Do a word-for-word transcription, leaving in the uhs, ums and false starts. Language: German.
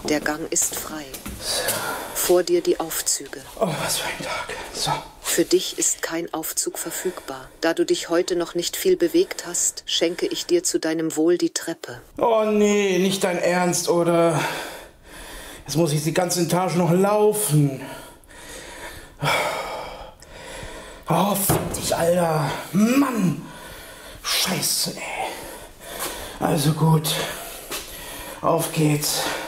Der Gang ist frei. Vor dir die Aufzüge. Oh, was für ein Tag. So. Für dich ist kein Aufzug verfügbar. Da du dich heute noch nicht viel bewegt hast, schenke ich dir zu deinem Wohl die Treppe. Oh nee, nicht dein Ernst, oder? Jetzt muss ich die ganze Etage noch laufen. Oh, fick dich, Alter. Mann. Scheiße, ey. Also gut. Auf geht's.